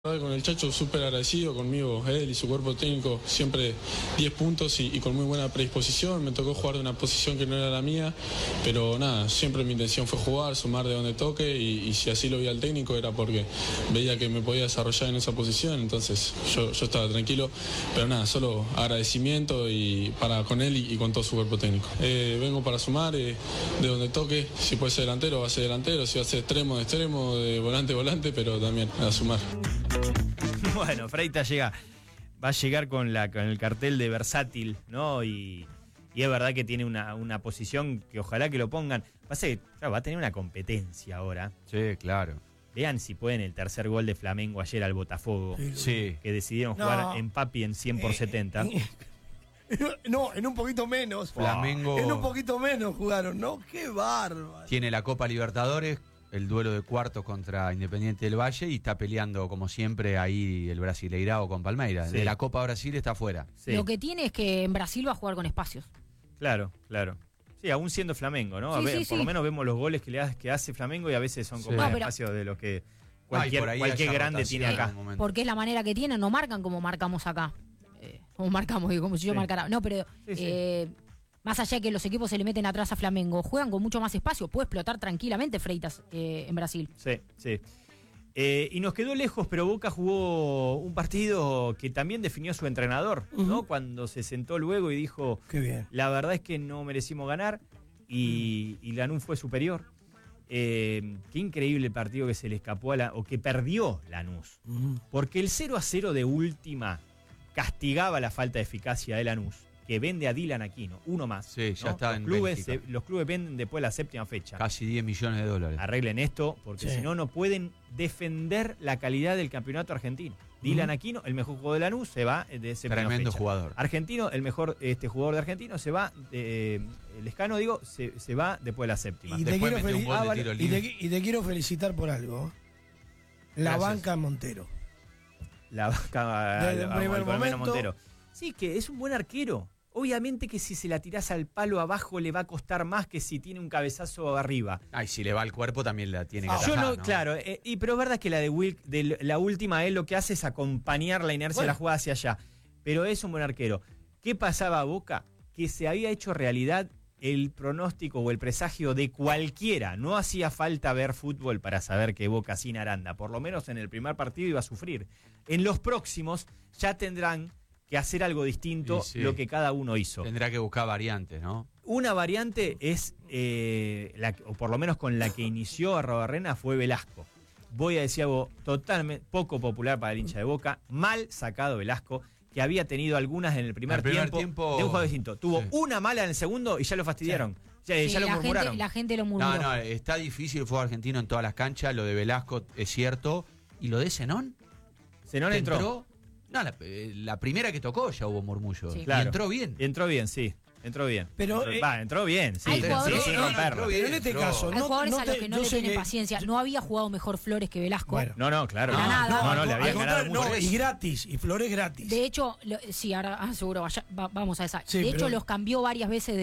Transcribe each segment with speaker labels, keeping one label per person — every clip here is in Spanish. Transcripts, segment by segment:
Speaker 1: Con el Chacho súper agradecido conmigo, él y su cuerpo técnico, siempre 10 puntos y con muy buena predisposición. Me tocó jugar de una posición que no era la mía, pero nada, siempre mi intención fue jugar, sumar de donde toque y si así lo veía el técnico era porque veía que me podía desarrollar en esa posición, entonces yo estaba tranquilo, pero nada, solo agradecimiento con él y con todo su cuerpo técnico. Vengo para sumar de donde toque, si puede ser delantero va a ser delantero, si va a ser extremo de extremo, de volante volante, pero también a sumar.
Speaker 2: Bueno, Freitas va a llegar con el cartel de versátil, ¿no? Y es verdad que tiene una posición que ojalá que lo pongan. Va a tener una competencia ahora.
Speaker 3: Sí, claro.
Speaker 2: Vean si pueden el tercer gol de Flamengo ayer al Botafogo.
Speaker 3: Sí.
Speaker 2: Que decidieron jugar en Papi en 100 por 70.
Speaker 4: No, en un poquito menos.
Speaker 3: Flamengo.
Speaker 4: En un poquito menos jugaron, ¿no? ¡Qué bárbaro!
Speaker 3: Tiene la Copa Libertadores, el duelo de cuartos contra Independiente del Valle y está peleando, como siempre, ahí el Brasileirao con Palmeiras.
Speaker 2: Sí.
Speaker 3: De la Copa Brasil está fuera.
Speaker 2: Sí.
Speaker 5: Lo que tiene es que en Brasil va a jugar con espacios.
Speaker 2: Claro. Sí, aún siendo Flamengo, ¿no?
Speaker 5: Sí,
Speaker 2: por lo menos vemos los goles que hace Flamengo y a veces son como más espacios de los que cualquier grande tiene acá.
Speaker 5: Porque es la manera que tienen, no marcan como marcamos acá. Como si yo marcara. No, pero más allá de que los equipos se le meten atrás a Flamengo, juegan con mucho más espacio. Puede explotar tranquilamente Freitas en Brasil.
Speaker 2: Sí. Y nos quedó lejos, pero Boca jugó un partido que también definió su entrenador, ¿no? Cuando se sentó luego y dijo,
Speaker 4: qué bien.
Speaker 2: La verdad es que no merecimos ganar y Lanús fue superior. Qué increíble el partido que se le escapó o que perdió Lanús. Porque el 0-0 de última castigaba la falta de eficacia de Lanús, que vende a Dylan Aquino, uno más.
Speaker 3: Sí, ya
Speaker 2: ¿no?
Speaker 3: está
Speaker 2: Los clubes venden después de la séptima fecha.
Speaker 3: Casi 10 millones de dólares.
Speaker 2: Arreglen esto, porque si no pueden defender la calidad del campeonato argentino. Dylan Aquino, el mejor jugador de Lanús, se va de séptima
Speaker 3: Tremendo
Speaker 2: fecha.
Speaker 3: jugador.
Speaker 2: Argentino, el mejor jugador de Argentino, se va, Lescano, se va después de la séptima.
Speaker 4: Y te quiero felicitar por algo. La banca Montero.
Speaker 2: La banca
Speaker 4: desde el primer momento.
Speaker 2: Montero. Sí, que es un buen arquero. Obviamente que si se la tirás al palo abajo le va a costar más que si tiene un cabezazo arriba.
Speaker 3: Y si le va al cuerpo también la tiene que atajar, ¿no?
Speaker 2: Claro, pero es verdad que la de Wilk, la última, él lo que hace es acompañar la inercia de la jugada hacia allá. Pero es un buen arquero. ¿Qué pasaba a Boca? Que se había hecho realidad el pronóstico o el presagio de cualquiera. No hacía falta ver fútbol para saber que Boca sin Aranda, por lo menos en el primer partido, iba a sufrir. En los próximos ya tendrán que hacer algo distinto, lo que cada uno hizo.
Speaker 3: Tendrá que buscar variantes, ¿no?
Speaker 2: Una variante es, o por lo menos con la que inició Arrobarrena, fue Velasco. Voy a decir algo totalmente poco popular para el hincha de Boca, mal sacado Velasco, que había tenido algunas en el primer tiempo de un juego distinto. Tuvo una mala en el segundo y ya lo fastidiaron. Ya lo murmuraron.
Speaker 5: La gente lo murmuró.
Speaker 3: No, está difícil el fútbol argentino en todas las canchas. Lo de Velasco es cierto. ¿Y lo de Zenón?
Speaker 2: ¿Zenón entró?
Speaker 3: No, la primera que tocó ya hubo murmullo.
Speaker 5: Sí.
Speaker 3: Claro. Y entró bien.
Speaker 2: Entró bien, sí. Entró bien.
Speaker 4: Pero,
Speaker 2: entró bien, sí.
Speaker 5: Hay jugadores,
Speaker 2: sin romperlo.
Speaker 4: pero en este caso,
Speaker 5: hay jugadores a los que no le tienen
Speaker 4: que...
Speaker 5: paciencia. No había jugado mejor Flores que Velasco.
Speaker 4: Bueno.
Speaker 2: No, claro.
Speaker 5: No,
Speaker 2: le había ganado mucho.
Speaker 4: y gratis, y Flores gratis.
Speaker 5: De hecho, sí, ahora seguro vamos a esa.
Speaker 4: Sí,
Speaker 5: de hecho, los cambió varias veces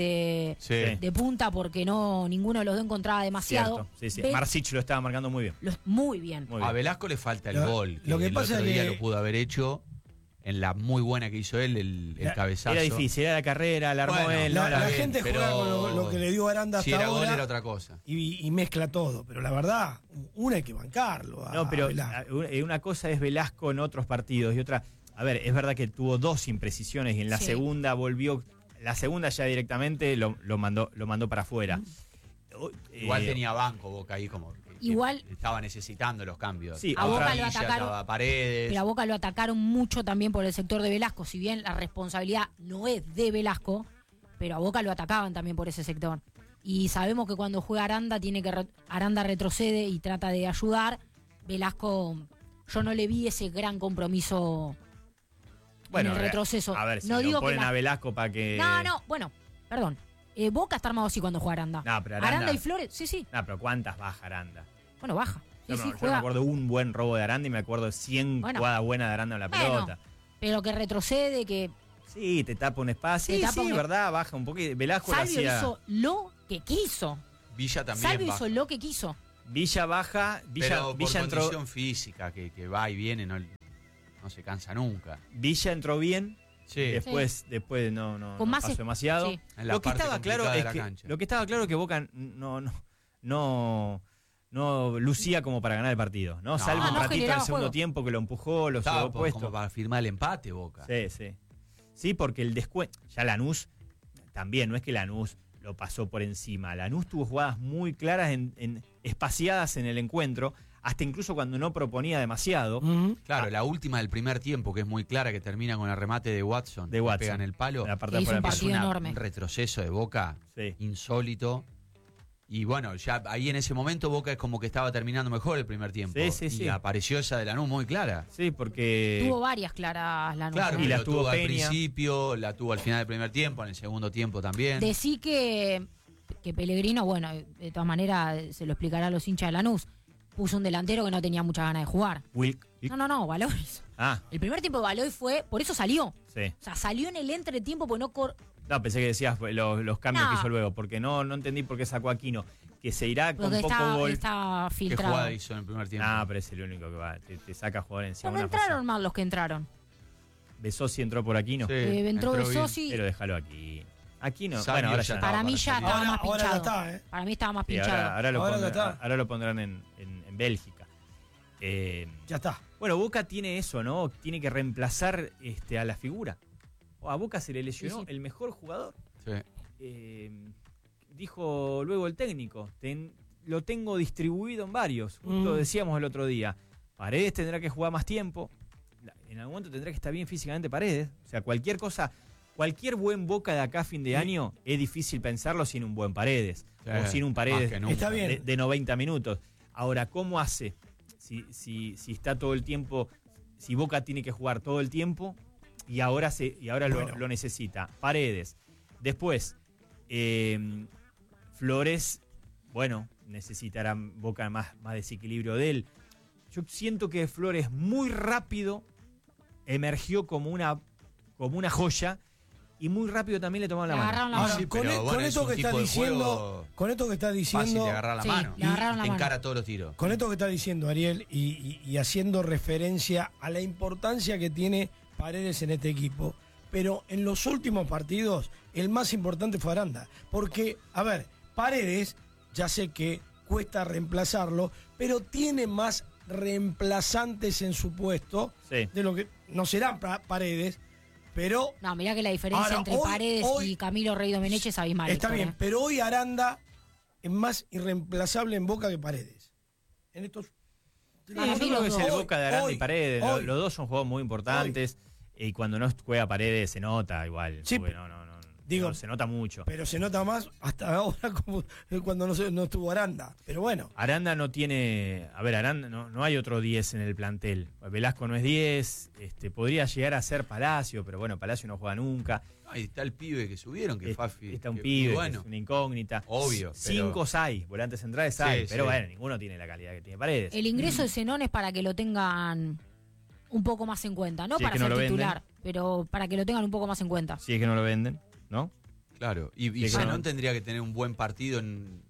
Speaker 5: de punta porque ninguno de los dos encontraba demasiado.
Speaker 2: Cierto, sí. Marcich lo estaba marcando muy bien.
Speaker 5: Muy bien.
Speaker 3: A Velasco le falta el gol.
Speaker 4: Lo que
Speaker 3: el
Speaker 4: pasa
Speaker 3: otro
Speaker 4: es
Speaker 3: día
Speaker 4: que
Speaker 3: lo pudo haber hecho en la muy buena que hizo él, el cabezazo.
Speaker 2: Era difícil, era la carrera, la armó él.
Speaker 4: La gente juega con lo que le dio Aranda hasta
Speaker 3: ahora.
Speaker 4: Si era
Speaker 3: gol era otra cosa.
Speaker 4: Y mezcla todo, pero la verdad, una hay que bancarlo.
Speaker 2: No, pero una cosa es Velasco en otros partidos y otra... A ver, es verdad que tuvo 2 imprecisiones y en la segunda volvió... La segunda ya directamente lo mandó para afuera.
Speaker 3: Igual tenía banco Boca ahí como...
Speaker 5: Igual
Speaker 3: estaba necesitando los cambios.
Speaker 5: Sí, a Boca lo atacaron,
Speaker 3: Paredes.
Speaker 5: pero a Boca lo atacaron mucho también por el sector de Velasco, si bien la responsabilidad no es de Velasco, pero a Boca lo atacaban también por ese sector. Y sabemos que cuando juega Aranda Aranda retrocede y trata de ayudar. Velasco, yo no le vi ese gran compromiso en el retroceso.
Speaker 2: A ver, si
Speaker 5: no digo
Speaker 2: ponen a Velasco para que...
Speaker 5: Perdón. Boca está armado así cuando juega Aranda.
Speaker 2: No, pero
Speaker 5: Aranda y Flores, sí.
Speaker 2: No, pero ¿cuántas baja Aranda?
Speaker 5: Bueno, baja.
Speaker 2: Yo me acuerdo un buen robo de Aranda y me acuerdo 100 jugadas buenas de Aranda en la pelota.
Speaker 5: Pero que retrocede, que...
Speaker 2: Sí, te tapa un espacio. Sí, verdad, baja un poquito. Velasco
Speaker 5: Salvio hizo lo que quiso.
Speaker 3: Villa también
Speaker 5: Salvio hizo lo que quiso.
Speaker 2: Villa baja,
Speaker 3: pero
Speaker 2: Villa
Speaker 3: por
Speaker 2: entró.
Speaker 3: condición física, que va y viene, no se cansa nunca.
Speaker 2: Villa entró bien.
Speaker 3: Sí.
Speaker 2: Después no
Speaker 5: Con más
Speaker 2: pasó demasiado.
Speaker 5: sí.
Speaker 3: En la
Speaker 2: Lo que
Speaker 3: parte
Speaker 2: estaba claro
Speaker 3: complicada de
Speaker 2: es
Speaker 3: la
Speaker 2: que
Speaker 3: cancha.
Speaker 2: lo que estaba claro es que Boca no lucía como para ganar el partido, ¿no?
Speaker 3: No.
Speaker 2: Salvo un
Speaker 5: No
Speaker 2: ratito
Speaker 5: generaba
Speaker 2: del segundo
Speaker 5: juego.
Speaker 2: tiempo que lo empujó, lo
Speaker 3: Estaba
Speaker 2: llevó puesto.
Speaker 3: como para firmar el empate, Boca.
Speaker 2: Sí. Sí, porque el descuento. Ya Lanús también, no es que Lanús lo pasó por encima. Lanús tuvo jugadas muy claras, espaciadas en el encuentro, hasta incluso cuando no proponía demasiado.
Speaker 3: Claro, la última del primer tiempo, que es muy clara, que termina con el remate de Watson.
Speaker 2: De Watson.
Speaker 3: Que pega en el palo.
Speaker 2: La parte
Speaker 5: Que
Speaker 2: de
Speaker 5: hizo
Speaker 2: afuera
Speaker 5: un
Speaker 2: del
Speaker 5: partido
Speaker 2: piso.
Speaker 5: enorme.
Speaker 3: Un retroceso de Boca
Speaker 2: Sí.
Speaker 3: insólito. Y bueno, ya ahí en ese momento Boca es como que estaba terminando mejor el primer tiempo.
Speaker 2: Sí.
Speaker 3: Y apareció esa de Lanús muy clara.
Speaker 2: Sí, porque.
Speaker 5: Tuvo varias claras Lanús.
Speaker 3: Claro,
Speaker 2: Y
Speaker 3: y
Speaker 2: la
Speaker 3: la
Speaker 2: tuvo
Speaker 3: tuvo al
Speaker 2: Peña.
Speaker 3: principio, la tuvo al final del primer tiempo, en el segundo tiempo también.
Speaker 5: Decí que Pellegrino, bueno, de todas maneras se lo explicará a los hinchas de Lanús, puso un delantero que no tenía muchas ganas de jugar.
Speaker 2: Wilk.
Speaker 5: No, Valois.
Speaker 2: Ah,
Speaker 5: El primer tiempo de Valois fue, por eso salió.
Speaker 2: sí.
Speaker 5: O sea, salió en el entretiempo porque
Speaker 2: No, pensé que decías los cambios
Speaker 5: No.
Speaker 2: que hizo luego, porque no entendí por qué sacó a Aquino. Que se irá con
Speaker 5: porque
Speaker 2: poco gol.
Speaker 5: está
Speaker 3: ¿Qué
Speaker 5: filtrado.
Speaker 3: jugada hizo en el primer tiempo?
Speaker 2: Ah, pero es el único que va. Te saca a jugar encima.
Speaker 5: No
Speaker 2: una
Speaker 5: entraron mal los que entraron.
Speaker 2: Besosi entró por Aquino.
Speaker 3: Sí,
Speaker 5: Entró
Speaker 3: bien.
Speaker 5: Besosi.
Speaker 2: Pero déjalo aquí. Aquino.
Speaker 3: Sabio
Speaker 2: Bueno, ahora
Speaker 3: ya
Speaker 2: ya.
Speaker 3: estaba
Speaker 5: Para mí
Speaker 3: para
Speaker 5: ya
Speaker 3: salir.
Speaker 5: estaba más
Speaker 4: Ahora
Speaker 5: pinchado.
Speaker 4: ya está,
Speaker 5: Para mí estaba más
Speaker 2: Sí,
Speaker 5: pinchado.
Speaker 4: Ahora
Speaker 2: lo pondrán en Bélgica.
Speaker 4: Ya está.
Speaker 2: Bueno, Boca tiene eso, ¿no? Tiene que reemplazar a la figura. A Boca se le lesionó
Speaker 5: Sí.
Speaker 2: el mejor jugador.
Speaker 3: Sí.
Speaker 2: Dijo luego el técnico, lo tengo distribuido en varios. Justo decíamos el otro día, Paredes tendrá que jugar más tiempo. En algún momento tendrá que estar bien físicamente Paredes. O sea, cualquier buen Boca de acá a fin de año es difícil pensarlo sin un buen Paredes.
Speaker 3: Sí,
Speaker 2: o sin un Paredes
Speaker 3: más que nunca.
Speaker 4: Está bien.
Speaker 2: de 90 minutos. Ahora, ¿cómo hace? Si está todo el tiempo, si Boca tiene que jugar todo el tiempo y ahora
Speaker 4: Bueno.
Speaker 2: lo necesita. Paredes. Después, Flores, bueno, necesitará Boca más desequilibrio de él. Yo siento que Flores muy rápido emergió como una joya y muy rápido también le tomaron la
Speaker 5: Le
Speaker 2: mano.
Speaker 5: agarraron la
Speaker 4: Ahora,
Speaker 5: mano.
Speaker 3: sí,
Speaker 4: con,
Speaker 3: pero bueno,
Speaker 4: con
Speaker 3: es
Speaker 4: esto
Speaker 3: un
Speaker 4: que está
Speaker 3: tipo de
Speaker 4: diciendo,
Speaker 3: juego
Speaker 4: con esto que está
Speaker 3: Fácil
Speaker 4: diciendo,
Speaker 3: de agarrar la
Speaker 5: Sí,
Speaker 3: mano.
Speaker 5: le agarraron la
Speaker 3: Te
Speaker 5: mano.
Speaker 3: encara todos los tiros.
Speaker 4: con esto que está diciendo Ariel y haciendo referencia a la importancia que tiene Paredes en este equipo, pero en los últimos partidos el más importante fue Aranda, porque a ver, Paredes ya sé que cuesta reemplazarlo, pero tiene más reemplazantes en su puesto
Speaker 2: Sí.
Speaker 4: de lo que no serán Paredes, pero
Speaker 5: No, mirá que la diferencia
Speaker 4: Ahora,
Speaker 5: entre
Speaker 4: hoy-
Speaker 5: Paredes
Speaker 4: hoy-
Speaker 5: y Camilo Rey Domenech es abismal.
Speaker 4: está
Speaker 5: Héctor,
Speaker 4: bien,
Speaker 5: ¿eh?
Speaker 4: pero hoy Aranda es más irreemplazable en Boca que Paredes. En estos
Speaker 2: Sí,
Speaker 5: Para
Speaker 2: yo
Speaker 5: mí
Speaker 2: creo
Speaker 5: los
Speaker 2: que es
Speaker 5: dos.
Speaker 2: el Boca de Aranda
Speaker 4: Hoy,
Speaker 2: y Paredes.
Speaker 4: hoy.
Speaker 2: Los dos son juegos muy importantes. Y cuando no juega Paredes se nota igual.
Speaker 4: Sí,
Speaker 2: porque
Speaker 4: digo,
Speaker 2: se nota mucho.
Speaker 4: pero se nota más hasta ahora como cuando no estuvo Aranda. Pero bueno,
Speaker 2: Aranda no tiene. A ver, Aranda no hay otro 10 en el plantel. Velasco no es 10. Podría llegar a ser Palacio, pero bueno, Palacio no juega nunca.
Speaker 3: Ahí está el pibe que subieron, que Fafi.
Speaker 2: Está un
Speaker 3: que-
Speaker 2: pibe,
Speaker 3: bueno,
Speaker 2: que es una incógnita.
Speaker 3: Obvio, pero-
Speaker 2: 5 hay, volantes centrales hay.
Speaker 3: Sí,
Speaker 2: pero
Speaker 3: sí.
Speaker 2: bueno, ninguno tiene la calidad que tiene Paredes.
Speaker 5: El ingreso de Zenón es para que lo tengan un poco más en cuenta. No
Speaker 2: Si es
Speaker 5: para
Speaker 2: que no
Speaker 5: ser
Speaker 2: lo venden.
Speaker 5: titular, pero para que lo tengan un poco más en cuenta.
Speaker 2: Si es que no lo venden, ¿no?
Speaker 3: Claro, y
Speaker 2: Que
Speaker 3: Zenón
Speaker 2: no.
Speaker 3: tendría que tener un buen partido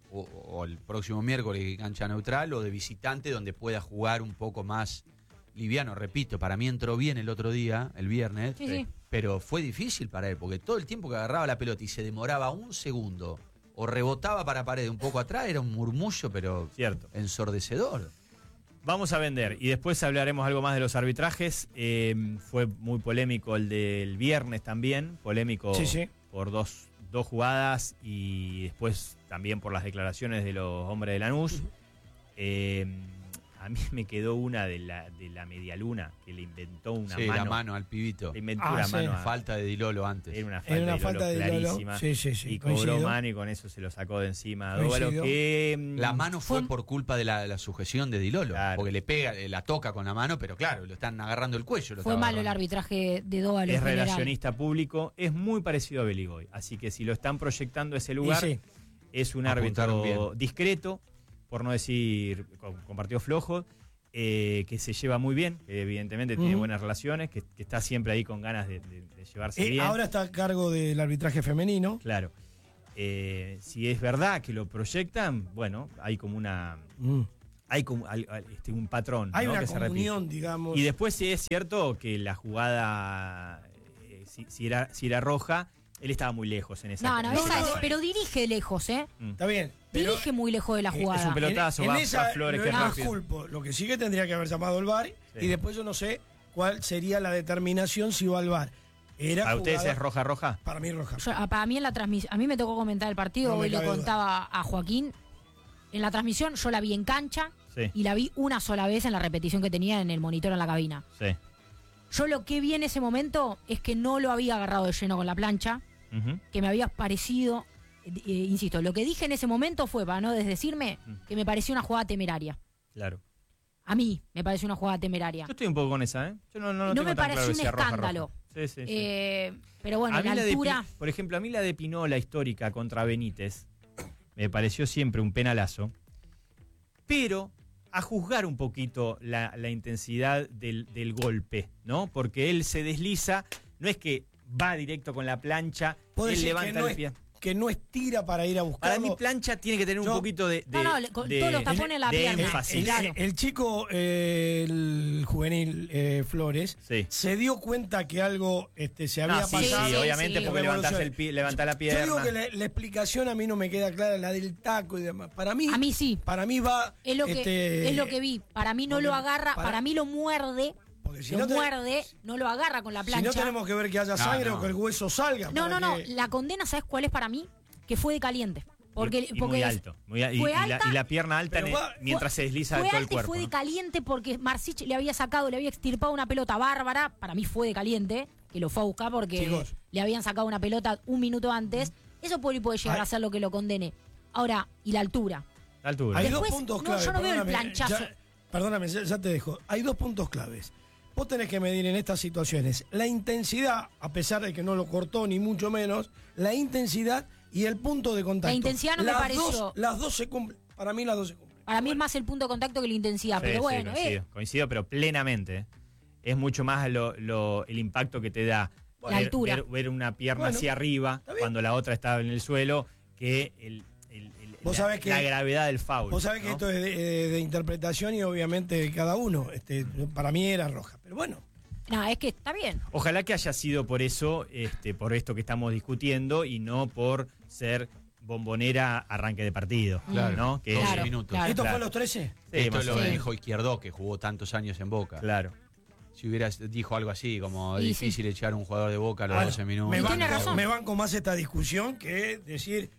Speaker 3: o el próximo miércoles en cancha neutral o de visitante donde pueda jugar un poco más liviano. Repito, para mí entró bien el otro día, el viernes,
Speaker 5: Sí, sí.
Speaker 3: pero fue difícil para él porque todo el tiempo que agarraba la pelota y se demoraba un segundo o rebotaba para Paredes un poco atrás era un murmullo pero
Speaker 2: Cierto.
Speaker 3: ensordecedor.
Speaker 2: Vamos a vender y después hablaremos algo más de los arbitrajes. Fue muy polémico el del viernes también, polémico
Speaker 4: Sí.
Speaker 2: por dos jugadas y después también por las declaraciones de los hombres de Lanús. A mí me quedó una de la medialuna que le inventó una
Speaker 3: Sí,
Speaker 2: mano.
Speaker 3: la mano al pibito.
Speaker 2: Le inventó
Speaker 4: Ah,
Speaker 2: una
Speaker 4: sí.
Speaker 2: mano.
Speaker 3: Falta de Dilolo antes.
Speaker 2: Era una
Speaker 4: era una
Speaker 2: falta
Speaker 4: falta
Speaker 2: de
Speaker 4: de
Speaker 2: Lolo
Speaker 4: Lolo.
Speaker 2: clarísima.
Speaker 4: Sí,
Speaker 2: Y cobró
Speaker 4: coincido.
Speaker 2: mano y con eso se lo sacó de encima a
Speaker 4: Coincido.
Speaker 2: Dóvalo. Que,
Speaker 3: La mano fue
Speaker 5: Fue-
Speaker 3: por culpa de la sujeción de Dilolo,
Speaker 2: Claro.
Speaker 3: porque le pega, la toca con la mano, pero claro, lo están agarrando el cuello. lo
Speaker 5: Fue
Speaker 3: estaba
Speaker 5: malo el
Speaker 3: agarrando.
Speaker 5: arbitraje de Dóvalo.
Speaker 2: es
Speaker 5: en general.
Speaker 2: relacionista público, es muy parecido a Beligoy. Así que si lo están proyectando a ese lugar,
Speaker 4: Y sí.
Speaker 2: es un
Speaker 3: Apuntaron
Speaker 2: árbitro
Speaker 3: bien.
Speaker 2: discreto, por no decir con partido flojo, que se lleva muy bien, que evidentemente tiene
Speaker 4: Ujú.
Speaker 2: buenas relaciones, que está siempre ahí con ganas de llevarse bien.
Speaker 4: Ahora está a cargo del arbitraje femenino.
Speaker 2: Claro. si es verdad que lo proyectan, bueno, hay como un patrón.
Speaker 4: Hay, ¿no?, una
Speaker 2: que se
Speaker 4: comunión,
Speaker 2: repite.
Speaker 4: digamos.
Speaker 2: Y después sí es cierto que la jugada, si era roja, él estaba muy lejos en esa.
Speaker 5: Pero dirige lejos, ¿eh?
Speaker 4: Está bien. Pero
Speaker 5: dirige muy lejos de la jugada.
Speaker 2: Es un pelotazo, va a Flores, que es rápido.
Speaker 4: Culpo. Lo que sí que tendría que haber llamado el VAR, y después yo no sé cuál sería la determinación si va al VAR.
Speaker 2: ¿Para ustedes es roja?
Speaker 4: Para mí roja.
Speaker 5: Para mí en la transmisión, a mí me tocó comentar el partido, hoy le contaba a Joaquín. En la transmisión yo la vi en cancha y la vi una sola vez en la repetición que tenía en el monitor en la cabina.
Speaker 2: Sí.
Speaker 5: Yo lo que vi en ese momento es que no lo había agarrado de lleno con la plancha, que me había parecido, insisto, lo que dije en ese momento fue, para no desdecirme, que me pareció una jugada temeraria.
Speaker 2: Claro.
Speaker 5: A mí me pareció una jugada temeraria.
Speaker 2: Yo estoy un poco con esa, ¿eh? Yo no
Speaker 5: me pareció un escándalo.
Speaker 2: Sí.
Speaker 5: Pero bueno, la altura...
Speaker 2: Por ejemplo, a mí la de Pinola histórica contra Benítez me pareció siempre un penalazo, pero a juzgar un poquito la intensidad del golpe, ¿no? Porque él se desliza, no es que va directo con la plancha, él levanta el pie.
Speaker 4: Que no estira para ir a buscarlo.
Speaker 2: Para mí plancha tiene que tener un poquito de
Speaker 5: todos los tapones en la pierna.
Speaker 2: Énfasis.
Speaker 4: El chico, el juvenil Flores, se dio cuenta que algo se había pasado.
Speaker 2: Sí, obviamente, porque levanta la pierna.
Speaker 4: Yo digo que la explicación a mí no me queda clara, la del taco y demás. Para mí,
Speaker 5: a mí sí.
Speaker 4: Para mí va...
Speaker 5: Es lo que vi. Para mí no lo agarra, para mí lo muerde. Si no lo agarra con la plancha.
Speaker 4: Si no tenemos que ver que haya sangre o que el hueso salga.
Speaker 5: No. La condena, ¿sabes cuál es para mí? Que fue de caliente. Porque
Speaker 2: muy alto. Y la pierna alta mientras se desliza todo el cuerpo.
Speaker 5: Fue de caliente porque Marsic le había extirpado una pelota bárbara. Para mí fue de caliente, que lo fue a buscar porque le habían sacado una pelota un minuto antes. Eso puede llegar a ser lo que lo condene. Ahora, y la altura.
Speaker 4: Hay dos puntos claves.
Speaker 5: Yo no veo el planchazo.
Speaker 4: Perdóname, ya te dejo. Hay dos puntos claves. Vos tenés que medir en estas situaciones la intensidad, a pesar de que no lo cortó ni mucho menos, la intensidad y el punto de contacto.
Speaker 5: La intensidad no me pareció.
Speaker 4: Las dos se cumplen. Para mí las dos se cumplen.
Speaker 5: Para mí es más el punto de contacto que la intensidad, pero bueno.
Speaker 2: Coincido, pero plenamente. Es mucho más el impacto que te da
Speaker 5: la altura.
Speaker 2: Ver una pierna hacia arriba cuando la otra está en el suelo que la gravedad del foul.
Speaker 4: Vos sabés que esto es de interpretación y obviamente de cada uno. Para mí era roja, pero bueno.
Speaker 5: No, es que está bien.
Speaker 2: Ojalá que haya sido por eso, por esto que estamos discutiendo y no por ser bombonera arranque de partido.
Speaker 3: Claro,
Speaker 2: ¿no? Que
Speaker 3: 12 minutos.
Speaker 4: Claro. ¿Esto fue a los 13?
Speaker 3: Sí, esto lo dijo Izquierdo, que jugó tantos años en Boca.
Speaker 2: Claro.
Speaker 3: Si dijo algo así, como difícil echar a un jugador de Boca a los 12 minutos.
Speaker 4: Me banco más esta discusión que decir...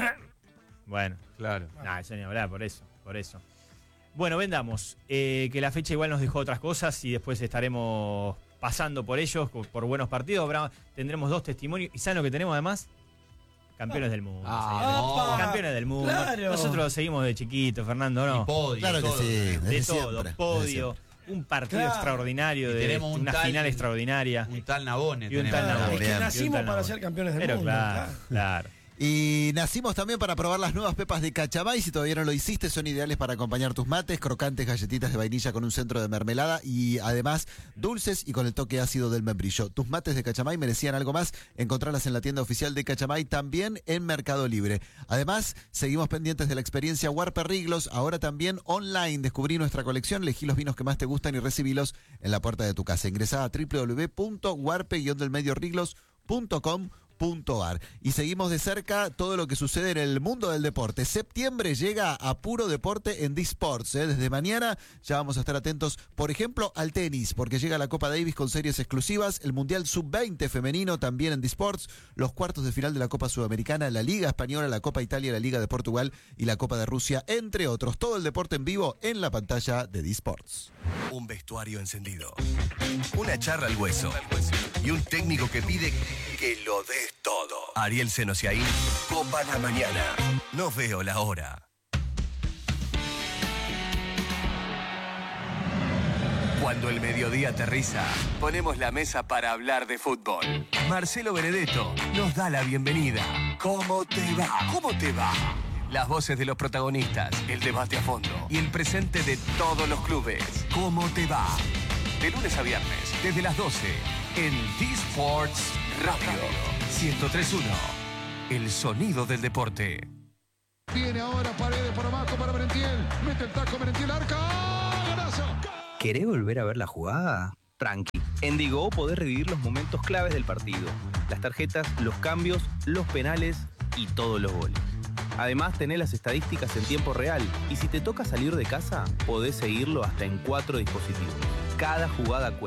Speaker 2: Bueno,
Speaker 3: claro.
Speaker 2: Eso ni hablar, por eso. Bueno, vendamos. Que la fecha igual nos dejó otras cosas y después estaremos pasando por ellos, por buenos partidos. Tendremos 2 testimonios. ¿Y saben lo que tenemos además? Campeones del mundo. Campeones del mundo. Claro. Nosotros seguimos de chiquito, Fernando, ¿no?
Speaker 3: Y podio.
Speaker 6: Claro que sí.
Speaker 2: De todo, podio. Un partido extraordinario, una final extraordinaria.
Speaker 3: Un tal Nabone.
Speaker 2: Y un tal Nabone.
Speaker 4: Es que nacimos para ser campeones del mundo.
Speaker 2: Claro.
Speaker 6: Y nacimos también para probar las nuevas pepas de Cachamay. Si todavía no lo hiciste, son ideales para acompañar tus mates. Crocantes galletitas de vainilla con un centro de mermelada y además dulces y con el toque ácido del membrillo. Tus mates de Cachamay merecían algo más. Encontrarlas en la tienda oficial de Cachamay, también en Mercado Libre. Además, seguimos pendientes de la experiencia Warpe Riglos, ahora también online. Descubrí nuestra colección, elegí los vinos que más te gustan y recibilos en la puerta de tu casa. Ingresá a www.warpe-riglos.com. Y seguimos de cerca todo lo que sucede en el mundo del deporte. Septiembre llega a puro deporte en D-Sports. Desde mañana ya vamos a estar atentos, por ejemplo, al tenis, porque llega la Copa Davis con series exclusivas, el Mundial Sub-20 femenino también en D-Sports, los cuartos de final de la Copa Sudamericana, la Liga Española, la Copa Italia, la Liga de Portugal y la Copa de Rusia, entre otros. Todo el deporte en vivo en la pantalla de D-Sports.
Speaker 7: Un vestuario encendido, una charla al hueso y un técnico que pide que lo des todo. Ariel Senosiaín, Copa la Mañana. No veo la hora. Cuando el mediodía aterriza, ponemos la mesa para hablar de fútbol. Marcelo Benedetto nos da la bienvenida. ¿Cómo te va? ¿Cómo te va? Las voces de los protagonistas, el debate a fondo y el presente de todos los clubes. ¿Cómo te va? De lunes a viernes, desde las 12, en D-Sports Radio 103.1. el sonido del deporte.
Speaker 8: Viene ahora Paredes por abajo para Merentiel. Mete el taco Merentiel, arca. ¡Golazo!
Speaker 9: ¿Querés volver a ver la jugada? Tranqui. En Digo podés revivir los momentos claves del partido. Las tarjetas, los cambios, los penales y todos los goles. Además, tenés las estadísticas en tiempo real. Y si te toca salir de casa, podés seguirlo hasta en 4 dispositivos. Cada jugada cuenta.